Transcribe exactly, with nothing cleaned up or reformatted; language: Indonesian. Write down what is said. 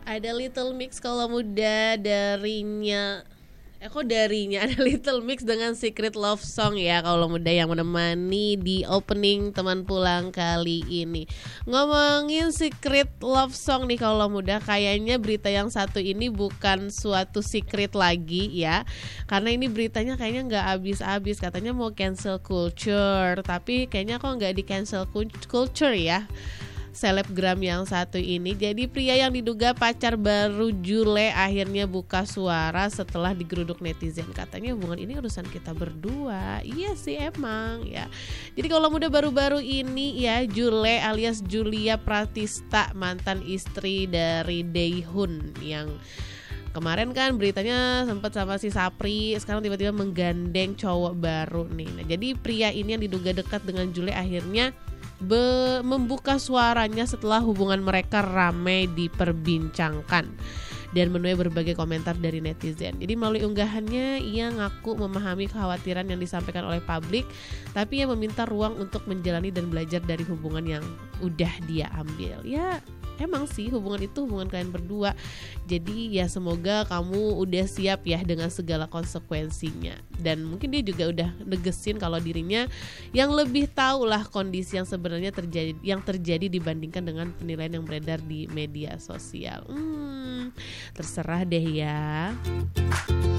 Ada Little Mix kalau muda darinya Eh kok darinya ada Little Mix dengan Secret Love Song ya kalau muda yang menemani di opening teman pulang kali ini. Ngomongin Secret Love Song nih kalau muda, kayaknya berita yang satu ini bukan suatu secret lagi ya. Karena ini beritanya kayaknya nggak habis-habis, katanya mau cancel culture, tapi kayaknya kok nggak di cancel culture ya selebgram yang satu ini. Jadi pria yang diduga pacar baru Jule akhirnya buka suara setelah digeruduk netizen. Katanya hubungan ini urusan kita berdua. Iya sih emang ya. Jadi kalau muda baru-baru ini ya, Jule alias Julia Pratista, mantan istri dari Daehun yang kemarin kan beritanya sempat sama si Sapri, sekarang tiba-tiba menggandeng cowok baru nih. Nah, jadi pria ini yang diduga dekat dengan Jule akhirnya Be- membuka suaranya setelah hubungan mereka ramai diperbincangkan dan menuai berbagai komentar dari netizen. Jadi melalui unggahannya ia ngaku memahami kekhawatiran yang disampaikan oleh publik, tapi ia meminta ruang untuk menjalani dan belajar dari hubungan yang udah dia ambil. Ya emang sih hubungan itu hubungan kalian berdua. Jadi ya semoga kamu udah siap ya dengan segala konsekuensinya. Dan mungkin dia juga udah negesin kalau dirinya yang lebih tahu lah kondisi yang sebenarnya terjadi yang terjadi dibandingkan dengan penilaian yang beredar di media sosial. Hmm, terserah deh ya.